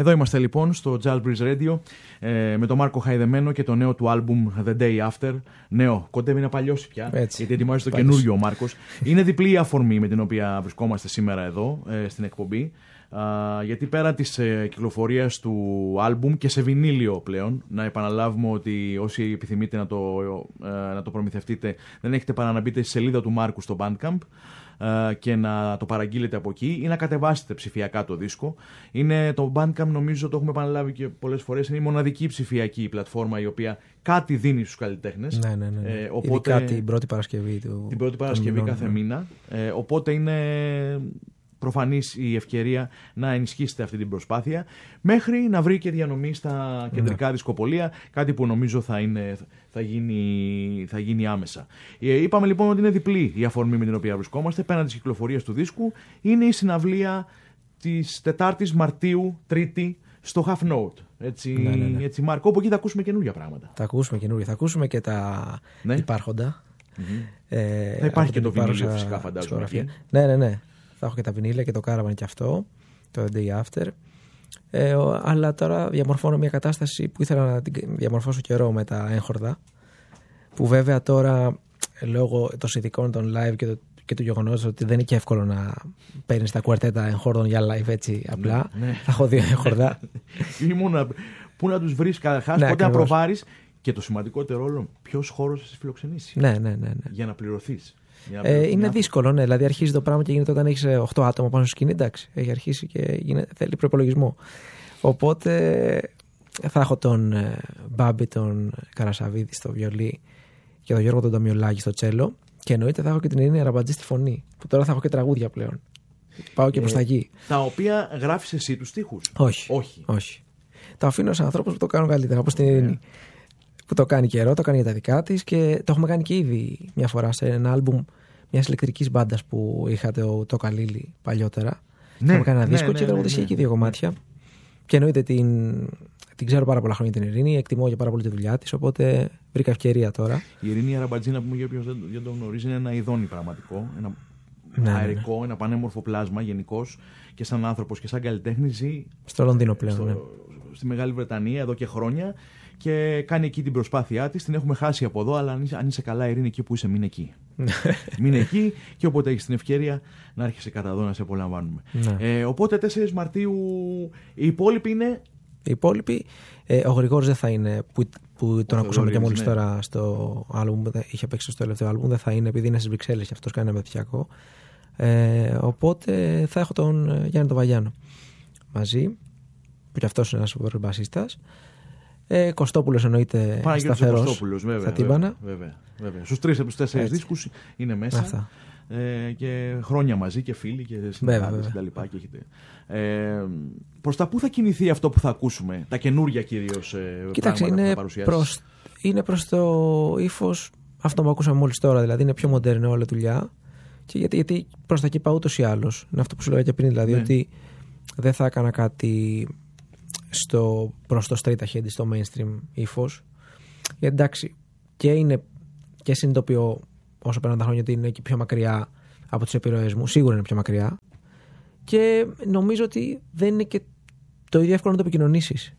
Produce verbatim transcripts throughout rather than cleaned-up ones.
Εδώ είμαστε λοιπόν στο Jazzbreeze Radio ε, με τον Μάρκο Χαϊδεμένο και το νέο του άλμπουμ The Day After. Νέο, κοντεύει να παλιώσει πια, έτσι, γιατί ετοιμάζει το καινούριο ο Μάρκος. Είναι διπλή η αφορμή με την οποία βρισκόμαστε σήμερα εδώ ε, στην εκπομπή. Uh, γιατί πέρα της ε, κυκλοφορίας του άλμπουμ και σε βινίλιο πλέον, να επαναλάβουμε ότι όσοι επιθυμείτε να το, ε, να το προμηθευτείτε, δεν έχετε παρά να μπείτε στη σελίδα του Μάρκου στο Bandcamp ε, και να το παραγγείλετε από εκεί ή να κατεβάσετε ψηφιακά το δίσκο. Είναι το Bandcamp, νομίζω το έχουμε επαναλάβει και πολλές φορές, είναι η μοναδική ψηφιακή πλατφόρμα η οποία κάτι δίνει στους καλλιτέχνες. Ναι, ναι, ναι. Ε, οπότε, ειδικά την πρώτη Παρασκευή του. Την πρώτη Παρασκευή κάθε ναι. μήνα. Ε, οπότε είναι προφανής η ευκαιρία να ενισχύσετε αυτή την προσπάθεια μέχρι να βρει και διανομή στα κεντρικά ναι. δισκοπολία, κάτι που νομίζω θα, είναι, θα, γίνει, θα γίνει άμεσα. Είπαμε λοιπόν ότι είναι διπλή η αφορμή με την οποία βρισκόμαστε. Πέραν της κυκλοφορίας του δίσκου είναι η συναυλία της τετάρτης Μαρτίου, Τρίτη, στο Half Note. Έτσι, ναι, ναι, ναι. έτσι Μάρκο, όπου εκεί θα ακούσουμε καινούργια πράγματα. Θα ακούσουμε καινούργια, θα ακούσουμε και τα ναι. υπάρχοντα. Mm-hmm. Ε, θα υπάρχει και το βινίλιο φυσικά, φαντάζομαι. Ναι, ναι, ναι. Θα έχω και τα βινίλια και το Caravan και αυτό, το The Day After. Ε, αλλά τώρα διαμορφώνω μια κατάσταση που ήθελα να την διαμορφώσω καιρό με τα έγχορδα. Που βέβαια τώρα, λόγω των συνθηκών των live και, το, και του γεγονότος ότι δεν είναι και εύκολο να παίρνει τα κουαρτέτα εγχόρδων για live έτσι απλά. Ναι, ναι. Θα έχω δύο έγχορδα. Ήμουνα, πού να τους βρεις καταρχάς, ναι, πότε να προβάρεις και το σημαντικότερο όλο, ποιος χώρος θα σε φιλοξενήσει. Ναι, ναι, ναι, ναι. Για να πληρωθείς. Ε, είναι δύσκολο, ναι. Δηλαδή αρχίζει το πράγμα και γίνεται όταν έχεις οκτώ άτομα πάνω στο σκηνή. Εντάξει, έχει αρχίσει και γίνεται, θέλει προπολογισμό. Οπότε θα έχω τον ε, Μπάμπη, τον Καρασαβίδη στο βιολί και τον Γιώργο τον Ταμιολάκη στο τσέλο. Και εννοείται θα έχω και την Ειρήνη Αραμπατζή στη φωνή. Που τώρα θα έχω και τραγούδια πλέον. Πάω και προς τα εκεί. Τα οποία γράφεις εσύ τους στίχους? Όχι. Όχι. όχι. Τα αφήνω σε ανθρώπους που το κάνουν καλύτερα, όπως την Ειρήνη. Yeah. Που το κάνει καιρό, το κάνει για τα δικά της και το έχουμε κάνει και ήδη μια φορά σε ένα άλμπουμ μιας ηλεκτρικής μπάντας που είχατε το, το Καλίλι παλιότερα. Ναι, έχουμε κάνει ένα δίσκο ναι, ναι, και τραγουδίσει ναι, ναι, και δύο κομμάτια. Ναι. Και εννοείται την, την ξέρω πάρα πολλά χρόνια την Ειρήνη, εκτιμώ για πάρα πολύ τη δουλειά της, οπότε βρήκα ευκαιρία τώρα. Η Ειρήνη Αραμπατζή, να πούμε για όποιος δεν το γνωρίζει, είναι ένα ειδόνι πραγματικό. Ένα ναι, αερικό, ναι, ναι. ένα πανέμορφο πλάσμα γενικώς και σαν άνθρωπος και σαν καλλιτέχνης ζει στο Λονδίνο πλέον. Στο, ναι. Στη Μεγάλη Βρετανία εδώ και χρόνια. Και κάνει εκεί την προσπάθειά της. Την έχουμε χάσει από εδώ, αλλά αν είσαι καλά, Ειρήνη, εκεί που είσαι, μην εκεί. Μην εκεί και όποτε έχεις την ευκαιρία να έρχεσαι κατά εδώ να σε απολαμβάνουμε. ε, οπότε τέσσερις Μαρτίου οι υπόλοιποι είναι. Οι υπόλοιποι, ε, ο Γρηγόρης δεν θα είναι, που, που τον ακούσαμε και μόλις ναι. τώρα στο άλμπουμ, είχε παίξει στο τελευταίο άλμπουμ, δεν θα είναι επειδή είναι στις Βρυξέλλες και αυτός κάνει ένα μετριακό. Ε, οπότε θα έχω τον Γιάννη τον Βαγιάνο μαζί, που κι αυτός είναι ένας σοβαρός μπασίστας. Ε, Κωστόπουλος εννοείται σταθερός στα τύμπανα. Βέβαια, βέβαια. Στους τρεις από τους τέσσερις έτσι. Δίσκους είναι μέσα. Ε, και χρόνια μαζί και φίλοι και συνεργάτες και τα λοιπά. Και έχετε. Ε, προς τα πού θα κινηθεί αυτό που θα ακούσουμε, τα καινούργια κυρίως ε, Κοίταξε, πράγματα είναι που θα παρουσιάσεις? Προς, είναι προς το ύφος αυτό που ακούσαμε μόλις τώρα. Δηλαδή είναι πιο μοντέρνο όλη δουλειά. Και γιατί, γιατί προς τα εκεί πάω ούτως ή άλλως. Είναι αυτό που σου λέγα και πριν. Δηλαδή ναι. ότι δεν θα έκανα κάτι στο, προς το straight ahead, στο mainstream ύφος. Γιατί εντάξει, και είναι και συνειδητοποιώ όσο πέραν τα χρόνια ότι είναι και πιο μακριά από τις επιρροές μου. Σίγουρα είναι πιο μακριά. Και νομίζω ότι δεν είναι και το ίδιο εύκολο να το επικοινωνήσεις.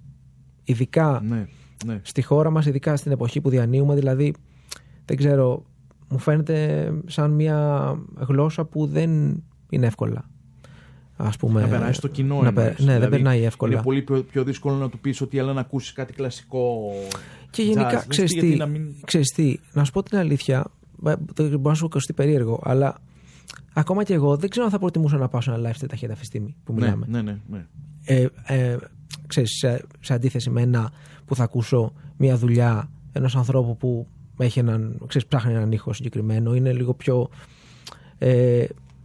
Ειδικά ναι, ναι. στη χώρα μας, ειδικά στην εποχή που διανύουμε. Δηλαδή, δεν ξέρω, μου φαίνεται σαν μια γλώσσα που δεν είναι εύκολα. Ας πούμε, να περάσει το κοινό. Να πε... Ναι, δηλαδή, δεν περνάει εύκολα. Είναι πολύ πιο, πιο δύσκολο να του πεις ότι έλα να ακούσεις κάτι κλασικό. Και γενικά, ξέρεις τι, να, μην... ξέρεις τι, να σου πω την αλήθεια, μπορεί να σου ακουστεί περίεργο, αλλά ακόμα και εγώ δεν ξέρω αν θα προτιμούσα να πάω σε ένα live στη ταχύτητα αυτή τη στιγμή που μιλάμε. Ναι, ναι, ναι. Ε, ε, ξέρεις, σε, σε αντίθεση με ένα που θα ακούσω μια δουλειά ενός ανθρώπου που έχει έναν, ξέρεις, ψάχνει έναν ήχο συγκεκριμένο, είναι λίγο πιο ε,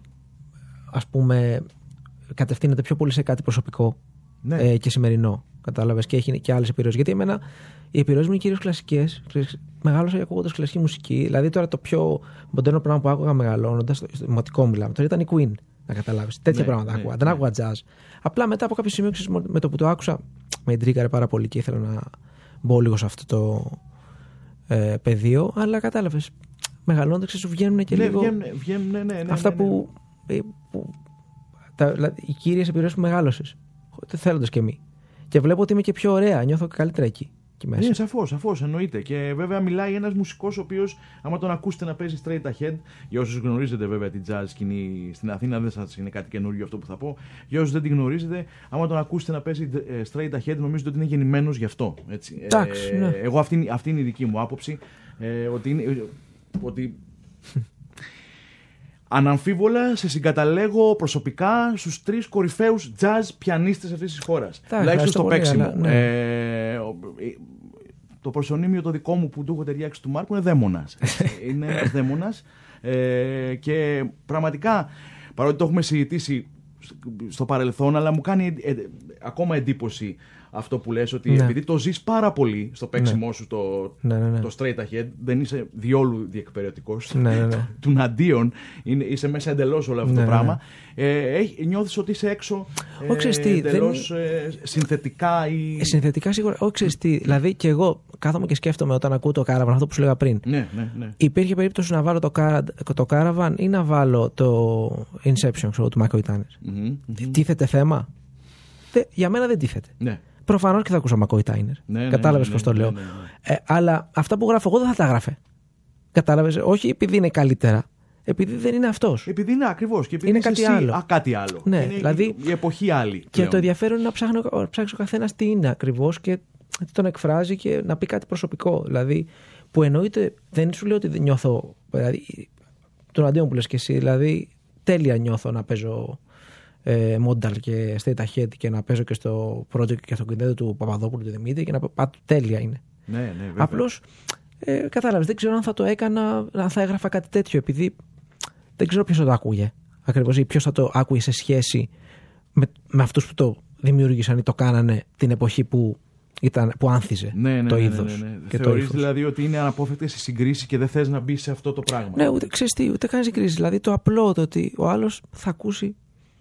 ας πούμε κατευθύνεται πιο πολύ σε κάτι προσωπικό ναι. ε, και σημερινό. Κατάλαβες, και έχει και άλλες επιρροές. Γιατί εμένα οι επιρροές μου είναι κυρίως κλασικές. Μεγάλωσα ακούγοντας κλασική μουσική. Δηλαδή τώρα το πιο μοντέρνο πράγμα που άκουγα μεγαλώνοντας, στο δημοτικό μιλάμε, τώρα ήταν η Queen. Να καταλάβεις. Τέτοια ναι, πράγματα ναι, άκουγα. Ναι. Δεν άκουγα jazz. Απλά μετά από κάποιο σημείο, ξέρεις, με το που το άκουσα, με εντρίκαρε πάρα πολύ και ήθελα να μπω λίγο σε αυτό το ε, πεδίο. Αλλά κατάλαβες. Μεγαλώνοντας, σου βγαίνουν και ναι, λίγο. Βγαίνουν, βγαίνουν, ναι, ναι, ναι, αυτά ναι, ναι. που. που τα, δηλαδή, οι κύριες επιρροές που μεγάλωσες. θέλοντας και μη. Και βλέπω ότι είμαι και πιο ωραία, νιώθω καλύτερα εκεί. Ναι, σαφώς, σαφώς, εννοείται. Και βέβαια μιλάει ένας μουσικός ο οποίος, άμα τον ακούσετε να παίζει straight ahead, για όσους γνωρίζετε βέβαια την jazz σκηνή στην Αθήνα, δεν σας είναι κάτι καινούργιο αυτό που θα πω. Για όσους δεν την γνωρίζετε, άμα τον ακούσετε να παίζει straight ahead, νομίζετε ότι είναι γεννημένος γι' αυτό. Εντάξει, ε, ναι. Εγώ αυτή, αυτή είναι η δική μου άποψη. Ε, ότι είναι, ότι αναμφίβολα σε συγκαταλέγω προσωπικά στους τρεις κορυφαίους jazz πιανίστες αυτής της χώρας. Τουλάχιστον στο παίξιμο. Αλλά, ναι. ε, το προσωνύμιο το δικό μου που του έχω ταιριάξει του Μάρκου είναι δαίμονας. Είναι ένας δαίμονας. Ε, και πραγματικά, παρότι το έχουμε συζητήσει στο παρελθόν, αλλά μου κάνει ε, ε, ακόμα εντύπωση αυτό που λες, ότι ναι. επειδή το ζεις πάρα πολύ στο παίξιμό ναι. σου το, ναι, ναι, ναι. το straight ahead, δεν είσαι διόλου διεκπαιρεωτικός. Ναι, ναι, ναι. Του αντίον, είσαι μέσα εντελώς όλο αυτό ναι, το πράγμα. Ναι. Ε, νιώθεις ότι είσαι έξω ε, εντελώς δεν... ε, συνθετικά ή... Ε, συνθετικά σίγουρα, όχι ξέρεις τι. Δηλαδή και εγώ κάθομαι και σκέφτομαι όταν ακούω το Caravan, αυτό που σου λέγα πριν. Ναι, ναι, ναι. Υπήρχε περίπτωση να βάλω το, Cara, το Caravan ή να βάλω το Inception, ξέρω, του Michael Tanner. Mm-hmm, mm-hmm. Τίθεται θέμα? Δε, για μένα δεν τίθεται. Ναι. Προφανώς και θα ακούσω McCoy Tyner. Ναι, Κατάλαβες ναι, πώς ναι, το λέω. ναι, ναι, Ε, ναι. αλλά αυτά που γράφω εγώ δεν θα τα έγραφε. Κατάλαβες. Όχι επειδή είναι καλύτερα. Επειδή δεν είναι αυτός. Επειδή είναι ακριβώς. Και επειδή είναι είσαι κάτι εσύ, άλλο. Α, κάτι άλλο. Ναι, είναι δηλαδή, η εποχή άλλη. Και πλέον. το ενδιαφέρον είναι να ψάχνει, ψάξει ο καθένας τι είναι ακριβώς και τι τον εκφράζει και να πει κάτι προσωπικό. Δηλαδή, που εννοείται, δεν σου λέω ότι δεν νιώθω. Δηλαδή, τον αντίον που λες και εσύ, δηλαδή, τέλεια νιώθω να παίζω ε, Modal και State Ahead και να παίζω και στο project και στο κινητό του Παπαδόπουλου του Δημήτρη και να πω τέλεια είναι. Ναι, ναι, βέβαια. Απλώς ε, κατάλαβες, δεν ξέρω αν θα το έκανα, αν θα έγραφα κάτι τέτοιο, επειδή δεν ξέρω ποιος θα το άκουγε ακριβώς ή ποιος θα το άκουγε σε σχέση με, με αυτούς που το δημιούργησαν ή το κάνανε την εποχή που, ήταν, που άνθιζε ναι, ναι, το ναι, είδος. Ναι, ναι, ναι. Και θεωρείς το δηλαδή ότι είναι αναπόφευκτες οι συγκρίσεις και δεν θες να μπεις σε αυτό το πράγμα? Ναι, ούτε ξέρεις τι, ούτε κάνεις συγκρίσεις. Δηλαδή το απλό το ότι ο άλλος θα ακούσει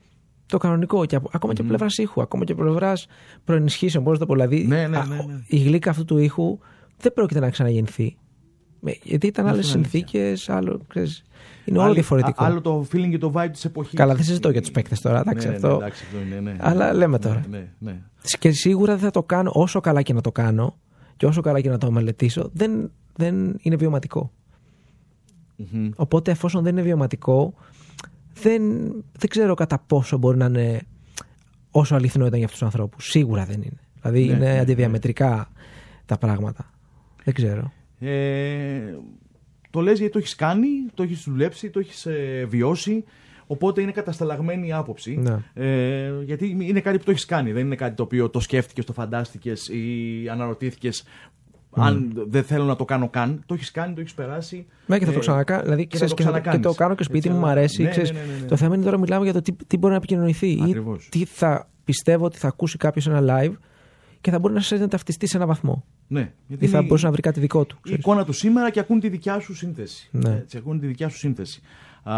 το κανονικό, και, ακόμα mm. και από πλευράς ήχου, ακόμα και από πλευράς προενισχύσεων. Πώς να το πω, δηλαδή ναι, ναι, ναι, ναι. η γλύκα αυτού του ήχου δεν πρόκειται να ξαναγεννηθεί. Γιατί ήταν άλλες συνθήκες, άλλο. Ξέρεις, είναι όλο διαφορετικό. Άλλο το feeling και το vibe της εποχής. Καλά, δεν συζητώ για τους παίκτες τώρα. Εντάξει, ναι, αυτό. Ναι, εντάξει, αυτό είναι, ναι, αλλά λέμε ναι, τώρα. Ναι, ναι. Και σίγουρα δεν θα το κάνω, όσο καλά και να το κάνω και όσο καλά και να το μελετήσω, δεν, δεν είναι βιωματικό. Mm-hmm. Οπότε, εφόσον δεν είναι βιωματικό, δεν, δεν ξέρω κατά πόσο μπορεί να είναι όσο αληθινό ήταν για αυτούς τους ανθρώπους. Σίγουρα δεν είναι. Δηλαδή, ναι, είναι ναι, αντιδιαμετρικά ναι. τα πράγματα. Δεν ξέρω. Ε, το λες γιατί το έχεις κάνει, το έχεις δουλέψει, το έχεις ε, βιώσει, οπότε είναι κατασταλαγμένη η άποψη. Ναι. Ε, γιατί είναι κάτι που το έχεις κάνει, δεν είναι κάτι το οποίο το σκέφτηκες, το φαντάστηκες ή αναρωτήθηκες mm. αν δεν θέλω να το κάνω καν. Το έχεις κάνει, το έχεις περάσει. Ναι, και θα το ξανακάνω. Δηλαδή, και, ξέρεις, και, και το κάνω και σπίτι έτσι, μου, μου αρέσει. Ναι, ξέρεις, ναι, ναι, ναι, ναι. Το θέμα είναι τώρα μιλάμε για το τι, τι μπορεί να επικοινωνηθεί ή τι θα πιστεύω ότι θα ακούσει κάποιος ένα live και θα μπορεί να σας ταυτιστεί σε έναν βαθμό. Ναι, ή θα μπορούσε να βρει κάτι δικό του. Η εικόνα του σήμερα και ακούν τη δικιά σου σύνθεση. Ναι. Έτσι, ακούν τη δικιά σου σύνθεση. Α,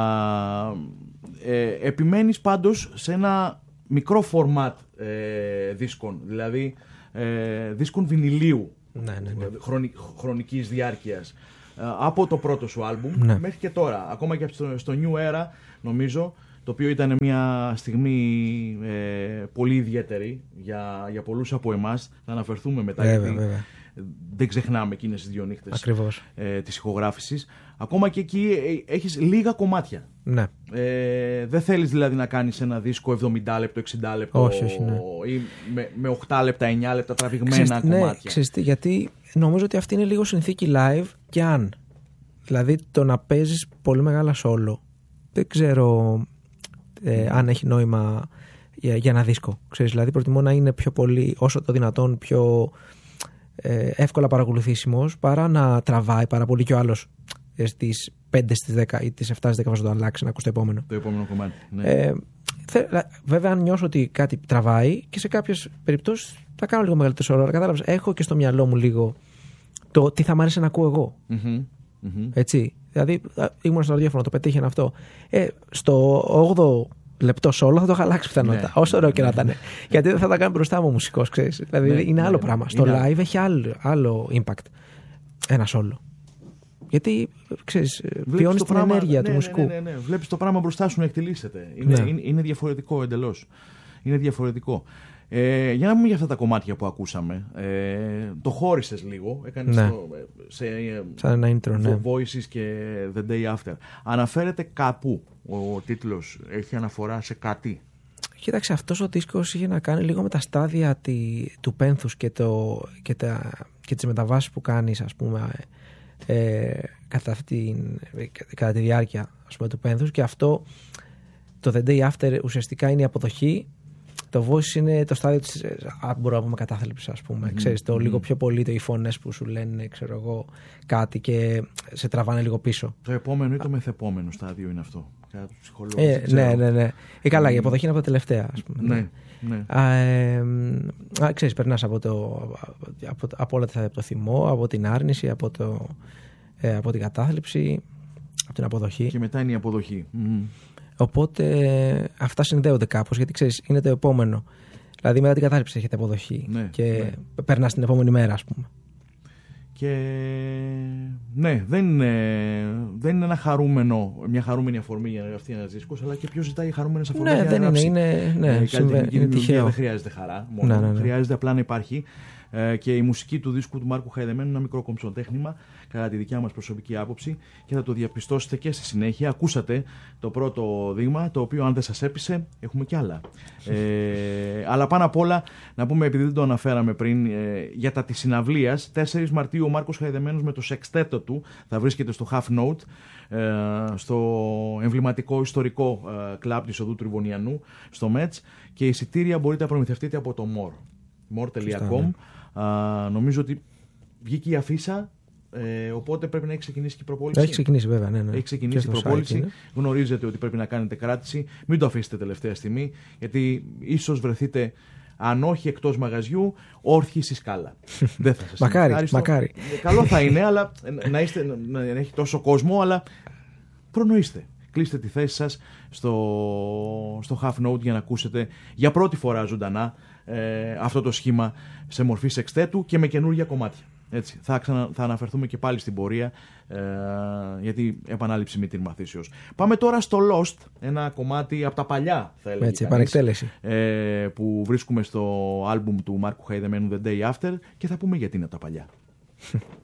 ε, επιμένεις πάντως σε ένα μικρό format ε, δίσκων, δηλαδή ε, δίσκων βινιλίου ναι, ναι, ναι. χρονι, χρονικής διάρκειας. Ε, από το πρώτο σου άλμπουμ ναι. μέχρι και τώρα, ακόμα και στο, στο New Era, νομίζω, το οποίο ήταν μια στιγμή ε, πολύ ιδιαίτερη για, για πολλούς από εμάς. Θα αναφερθούμε μετά, βέβαια, γιατί βέβαια. δεν ξεχνάμε εκείνες τις δύο νύχτες ε, της ηχογράφησης. Ακόμα και εκεί ε, έχεις λίγα κομμάτια. Ναι. Ε, δεν θέλεις δηλαδή να κάνεις ένα δίσκο εβδομήντα λεπτό, εξήντα λεπτό όχι, όχι, ναι. ή με, με οκτώ λεπτά, εννιά λεπτά τραβηγμένα ξέρεις, κομμάτια. Ναι, ξέρεις τι, γιατί νομίζω ότι αυτή είναι λίγο συνθήκη live και αν. Δηλαδή το να παίζεις πολύ μεγάλα solo, δεν ξέρω ε, αν έχει νόημα για, για ένα δίσκο. Ξέρεις, δηλαδή προτιμώ να είναι πιο πολύ, όσο το δυνατόν πιο ε, εύκολα παρακολουθήσιμος, παρά να τραβάει πάρα πολύ και ο άλλος ε, στις πέντε στις δέκα ή τις επτά στις δέκα βάζω το αλλάξει να ακούς το επόμενο. Το επόμενο κομμάτι. Ναι. Ε, θε, βέβαια, αν νιώσω ότι κάτι τραβάει και σε κάποιες περιπτώσεις θα κάνω λίγο μεγαλύτερο όρο. Κατάλαβες, έχω και στο μυαλό μου λίγο το τι θα μ' αρέσει να ακούω εγώ. Mm-hmm. Mm-hmm. Έτσι. Δηλαδή, ήμουν στο ραδιόφωνο, το πετύχαινα αυτό. Ε, στο όγδοο λεπτό solo θα το είχα αλλάξει πιθανότατα. Ναι, όσο ωραίο και να ήταν. Ναι. Γιατί δεν θα τα κάνει μπροστά μου ο μουσικός, ξέρεις. Δηλαδή ναι, είναι άλλο ναι, πράγμα. Στο είναι... live έχει άλλο, άλλο impact. Ένα solo. Γιατί, ξέρεις, βιώνεις την πράγμα, ενέργεια ναι, του μουσικού. Ναι, ναι, ναι, ναι. Βλέπεις το πράγμα μπροστά σου να εκτελήσεται. Είναι, ναι. είναι, είναι διαφορετικό εντελώς. Είναι διαφορετικό. Ε, για να πούμε για αυτά τα κομμάτια που ακούσαμε. Ε, το χώρισες λίγο, έκανες ναι. το, σε σαν ένα intro, ναι. Voices και The Day After. Αναφέρεται κάπου ο τίτλος, έχει αναφορά σε κάτι? Κοίταξε, αυτός ο δίσκος είχε να κάνει λίγο με τα στάδια τη, του πένθους και, το, και, τα, και τις μεταβάσεις που κάνεις, ας πούμε, ε, κατά, αυτή, κατά τη διάρκεια, ας πούμε, του πένθους, και αυτό το The Day After ουσιαστικά είναι η αποδοχή. Το voice είναι το στάδιο της, μπορώ να πούμε, κατάθλιψης, ας πούμε. Mm-hmm. Ξέρεις, το mm-hmm. λίγο πιο πολύ το οι φωνές που σου λένε, ξέρω εγώ, κάτι και σε τραβάνε λίγο πίσω. Το επόμενο ή το μεθεπόμενο στάδιο είναι αυτό? Κατά ε, ναι, ναι, ναι. Ε, καλά, mm-hmm. η αποδοχή είναι από τα τελευταία, ας πούμε. Ναι, ναι. Α, ε, α, ξέρεις, περνάς από, το, από, από όλα τα, από το θυμό, από την άρνηση, από, το, ε, από την κατάθλιψη, από την αποδοχή. Και μετά είναι η αποδοχή. Mm-hmm. Οπότε αυτά συνδέονται κάπως, γιατί ξέρεις, είναι το επόμενο. Δηλαδή μετά την κατάληψη έχετε αποδοχή, ναι, και ναι. περνάς την επόμενη μέρα, ας πούμε. Και ναι, δεν είναι, δεν είναι ένα χαρούμενο, μια χαρούμενη αφορμή για να γραφτεί ένας δίσκος, αλλά και ποιος ζητάει χαρούμενες αφορμές. Ναι, για να δεν γράψει. είναι, είναι, ναι, ε, συμβα... είναι τυχαίο. Δεν χρειάζεται χαρά μόνο, ναι, ναι, ναι. χρειάζεται απλά να υπάρχει. Και η μουσική του δίσκου του Μάρκου Χαϊδεμένου είναι ένα μικρό κομψοτέχνημα, κατά τη δικιά μας προσωπική άποψη, και θα το διαπιστώσετε και στη συνέχεια. Ακούσατε το πρώτο δείγμα, το οποίο, αν δεν σας έπεισε, έχουμε κι άλλα. ε, αλλά πάνω απ' όλα, να πούμε, επειδή δεν το αναφέραμε πριν, ε, για τα της συναυλίας, τέσσερις Μαρτίου ο Μάρκος Χαϊδεμένος με το σεξτέτο του θα βρίσκεται στο Half Note, ε, στο εμβληματικό ιστορικό ε, κλαμπ της Οδού Τριβωνιανού, στο Μέτς, και εισιτήρια μπορείτε να προμηθευτείτε από το more. more τελεία com. Uh, νομίζω ότι βγήκε η αφίσα, ε, οπότε πρέπει να έχει ξεκινήσει και η προπόληση. Έχει ξεκινήσει, βέβαια. Ναι, ναι. Έχει ξεκινήσει η προπόληση. Γνωρίζετε ότι πρέπει να κάνετε κράτηση. Μην το αφήσετε τελευταία στιγμή, γιατί ίσως βρεθείτε, αν όχι εκτός μαγαζιού, όρθιοι στη σκάλα. Δεν θα σας μακάρι, μακάρι. Καλό θα είναι, αλλά να, είστε, να έχει τόσο κόσμο, αλλά προνοήστε. Κλείστε τη θέση σας στο, στο Half Note για να ακούσετε για πρώτη φορά ζωντανά ε, αυτό το σχήμα σε μορφή σεξτέτου και με καινούργια κομμάτια. Έτσι. Θα, ξανα, θα αναφερθούμε και πάλι στην πορεία, ε, γιατί επανάληψη μη την μαθήσεως. Πάμε τώρα στο Lost, ένα κομμάτι από τα παλιά, θα έλεγε. Έτσι, επανεκτέλεση. Ε, που βρίσκουμε στο άλμπουμ του Μάρκου Χαϊδεμένου The Day After, και θα πούμε γιατί είναι από τα παλιά.